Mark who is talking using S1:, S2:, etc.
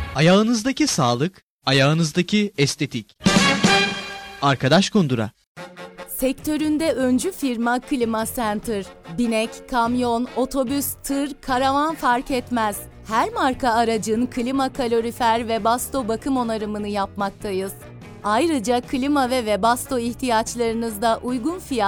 S1: Ayağınızdaki sağlık, ayağınızdaki estetik. Arkadaş Kundura.
S2: Sektöründe öncü firma Klima Center. Binek, kamyon, otobüs, tır, karavan fark etmez. Her marka aracın klima, kalorifer ve basto bakım onarımını yapmaktayız. Ayrıca klima ve Webasto ihtiyaçlarınızda uygun fiyat